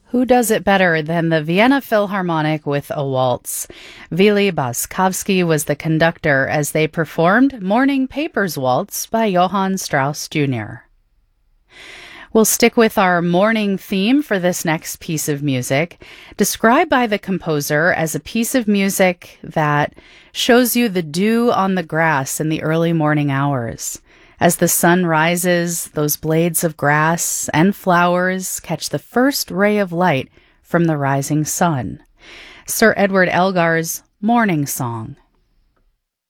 Who does it better than the Vienna Philharmonic with a waltz? Vili Boskovsky was the conductor as they performed Morning Papers Waltz by Johann Strauss Jr. We'll stick with our morning theme for this next piece of music, described by the composer as a piece of music that shows you the dew on the grass in the early morning hours. As the sun rises, those blades of grass and flowers catch the first ray of light from the rising sun. Sir Edward Elgar's Morning Song.